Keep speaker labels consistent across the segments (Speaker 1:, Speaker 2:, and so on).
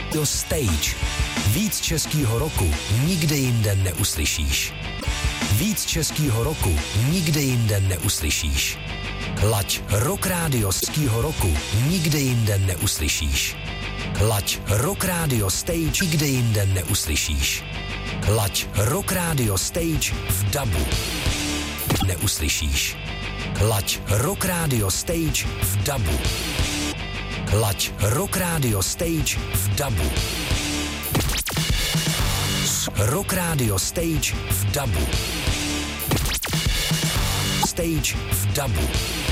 Speaker 1: Do Stage. Víc českýho roku nikde jinde neuslyšíš. Víc českýho roku nikde jinde neuslyšíš. Laď Rock Radio skýho roku nikde jinde neuslyšíš. Laď Rock Radio Stage nikde jinde neuslyšíš. Laď Rock Radio Stage v dabu neuslyšíš. Laď Rock Radio Stage v dabu. Laď Rock Radio Stage v dabu. Rock Radio Stage v dabu. Stage v dabu.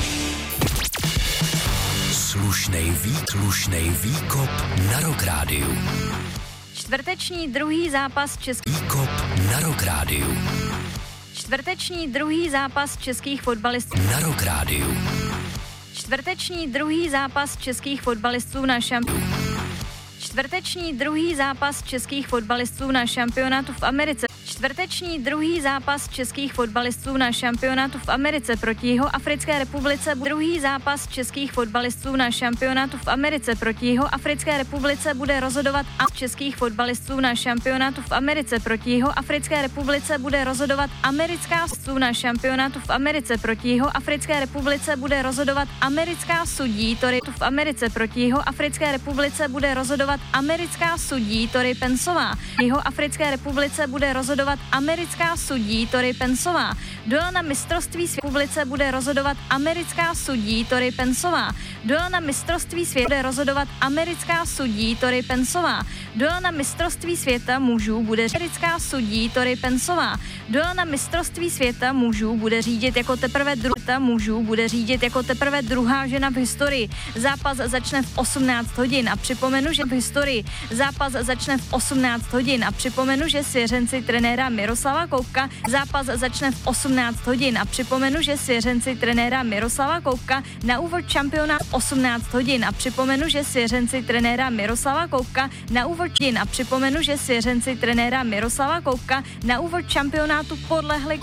Speaker 1: Slušnej výkop na Rock Rádiu.
Speaker 2: Čtvrteční druhý zápas
Speaker 1: Výkop na Rock Rádiu.
Speaker 2: Čtvrteční druhý zápas českých fotbalistů
Speaker 1: Na Rock Rádiu.
Speaker 2: Čtvrteční druhý zápas českých fotbalistů na Čtvrteční druhý zápas českých fotbalistů na šampionátu v Americe. Čtvrteční druhý zápas českých fotbalistů na šampionátu v Americe proti Jihoafrické republice. Druhý zápas českých fotbalistů na šampionátu v Americe proti Jihoafrické republice bude rozhodovat a českých fotbalistů na šampionátu v Americe proti Jihoafrické republice bude rozhodovat americká sudí na šampionátu v Americe proti Jihoafrické republice bude rozhodovat americká sudí Tori v Americe proti Jihoafrické republice bude rozhodovat americká sudí Tori Pensová. Jihoafrické republice bude rozhodovat americká sudí Tori Pensová. Duel na mistrovství světa republice bude rozhodovat americká sudí Tori Pensová. Duel na mistrovství světa bude rozhodovat americká sudí Tori Pensová. Duel na mistrovství světa mužů bude americká sudí Tori Pensová. Duel na mistrovství světa mužů bude řídit jako teprve druhá žena v historii. Zápas začne v 18 hodin a připomenu, že v historii zápas začne v 18 hodin a připomenu, že svěřenci trenéra Miroslava Koubka zápas začne v 18 hodin a připomenu, že svěřenci trenéra Miroslava Koubka na úvod šampionátu 18 hodin a připomenu, že svěřenci trenéra Miroslava Koubka na úvod a připomenu, že svěřenci trenéra Miroslava Koubka na úvod šampionátu podlehli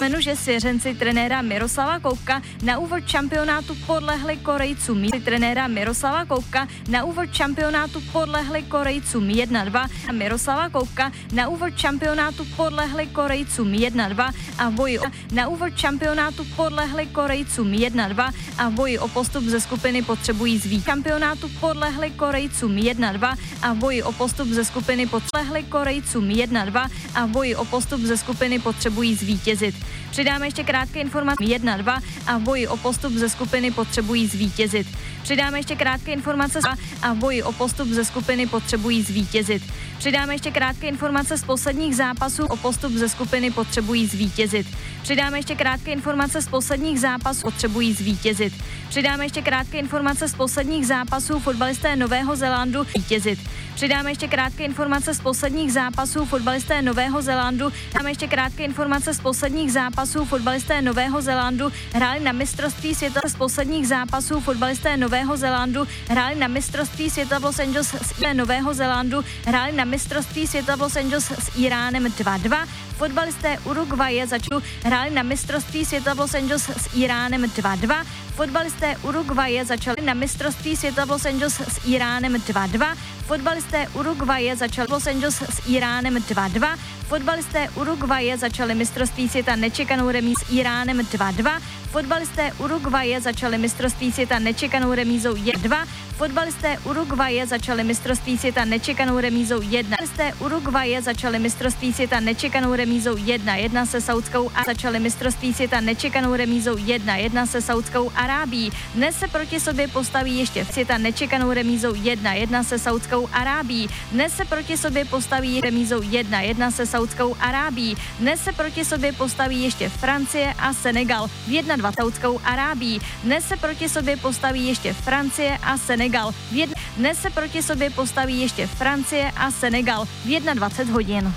Speaker 2: Korejcům trenéra Miroslava Koubka na úvod šampionátu podlehli Korejcům 1-2 a Miroslava Koubka na úvod šampionátu podlehli Korejcům 1-2 a v boji na úvod šampionátu podlehli Korejcům 1-2 a v boji o postup ze skupiny potřebují šampionátu podlehli Korejcům 1-2 a v boji o postup ze skupiny podlehli Korejcům 1-2 a v boji o postup ze skupiny potřebují zvítězit. Přidáme ještě krátké informace 1-2 a v boji o postup ze skupiny potřebují zvítězit. Přidáme ještě krátké informace a v boji o postup ze skupiny potřebují zvítězit. Přidáme ještě krátké informace z posledních zápasů o postup ze skupiny potřebují zvítězit. Přidáme ještě krátké informace z posledních zápasů potřebují zvítězit. Přidáme ještě krátké informace z posledních zápasů fotbalisté Nového Zélandu vítězit. Přidáme ještě krátké informace z posledních zápasů fotbalisté Nového Zélandu. Dáme ještě krátké informace z posledních zápasů fotbalisté Nového Zélandu hráli na mistrovství světa z posledních zápasů fotbalisté Nového Zélandu hráli na mistrovství světa v Los Angeles s Nového Zélandu hráli na mistrovství světa v Los Angeles s Iránem 2-2. Fotbalisté Uruguaye hráli na mistrovství světa v Los Angeles s Iránem 2-2. Fotbalisté Uruguaye začali na mistrovství světa v Los Angeles s Iránem 2-2. Fotbalisté Uruguaye začali v Los Angeles s Iránem 2-2. Fotbalisté Uruguaye začali mistrovství světa nečekanou remízou s Iránem 2-2. Fotbalisté Uruguaye začali mistrovství světa nečekanou remízou 1-2. Fotbalisté Uruguaye začali mistrovství světa nečekanou remízou 1. Fotbalisté Uruguaye začali mistrovství světa nečekanou remízou 1-1 se Saudskou a začali mistrovství světa nečekanou remízou 1-1 se Saudskou Arábií. Dnes se proti sobě postaví ještě světa nečekanou remízou 1-1 se Saudskou Arábií. Dnes se proti sobě postaví remízou 1-1 se Saudskou Arábií. Dnes se proti sobě postaví ještě Francie a Senegal v 1-2 Saudskou Arábií. Dnes se proti sobě postaví ještě Francie a Senegal v Dnes se proti sobě postaví ještě Francie a Senegal v 21 hodin.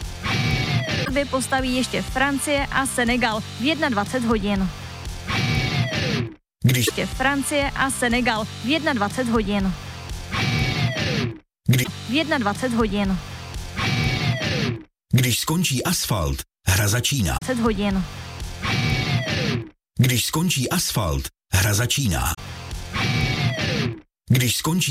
Speaker 2: Postaví ještě Francie a Senegal v 21 hodin.
Speaker 1: Když
Speaker 2: Francie a Senegal v 21 hodin. V 21 hodin.
Speaker 1: Když skončí asfalt, hra začíná.
Speaker 2: 20 hodin.
Speaker 1: Když skončí asfalt, hra začíná. Když skončí